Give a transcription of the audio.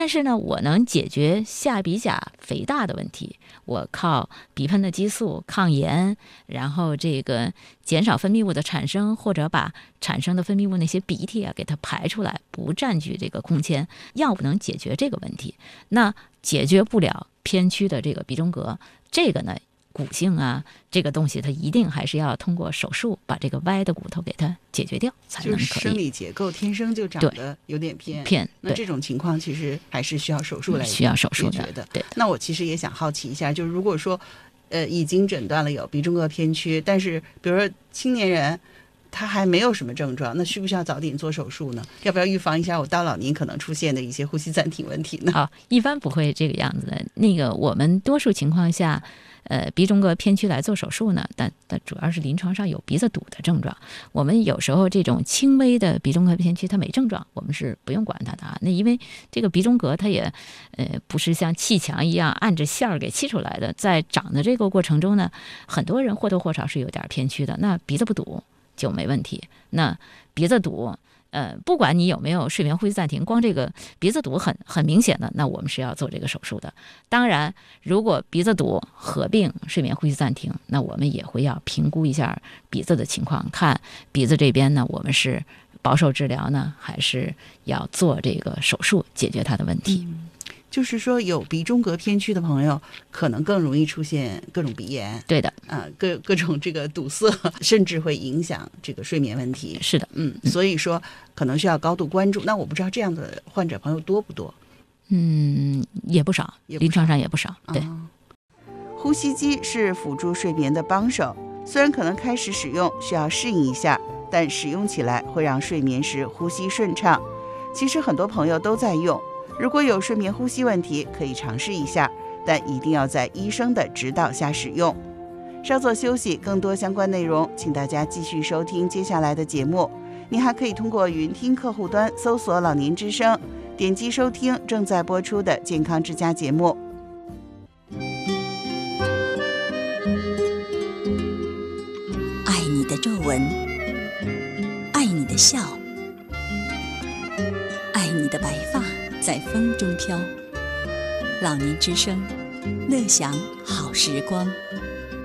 但是呢，我能解决下鼻甲肥大的问题，我靠鼻喷的激素、抗炎，然后这个减少分泌物的产生，或者把产生的分泌物那些鼻涕给它排出来，不占据这个空间，药物能解决这个问题。那解决不了偏曲的这个鼻中隔，这个呢，骨性这个东西它一定还是要通过手术把这个歪的骨头给它解决掉才能可以。 就是生理结构天生就长得有点偏，那这种情况其实还是需要手术来需要手术解决的。 对。 那我其实也想好奇一下，就是如果说已经诊断了有鼻中隔偏曲，但是比如说青年人他还没有什么症状，那需不需要早点做手术呢？要不要预防一下我到老年可能出现的一些呼吸暂停问题呢？ 一般不会这个样子的。那个我们多数情况下鼻中隔偏曲来做手术呢，但主要是临床上有鼻子堵的症状。我们有时候这种轻微的鼻中隔偏曲它没症状，我们是不用管它的那因为这个鼻中隔它也不是像气墙一样按着线儿给气出来的，在长的这个过程中呢，很多人或多或少是有点偏曲的，那鼻子不堵就没问题。那鼻子堵不管你有没有睡眠呼吸暂停，光这个鼻子堵很明显的，那我们是要做这个手术的。当然如果鼻子堵合并睡眠呼吸暂停，那我们也会要评估一下鼻子的情况，看鼻子这边呢我们是保守治疗呢，还是要做这个手术解决它的问题。 就是说有鼻中隔偏曲的朋友可能更容易出现各种鼻炎。 对的各种这个堵塞，甚至会影响这个睡眠问题。 是的。 所以说可能需要高度关注。那我不知道这样的患者朋友多不多？ 也不少，临床上也不少。对。 呼吸机是辅助睡眠的帮手，虽然可能开始使用需要适应一下，但使用起来会让睡眠时呼吸顺畅。其实很多朋友都在用，如果有睡眠呼吸问题可以尝试一下，但一定要在医生的指导下使用。稍作休息，更多相关内容请大家继续收听接下来的节目。您还可以通过云听客户端搜索老年之声，点击收听正在播出的健康之家节目。 爱你的皱纹，爱你的笑，爱你的白发在风中飘。老年之声，乐享好时光。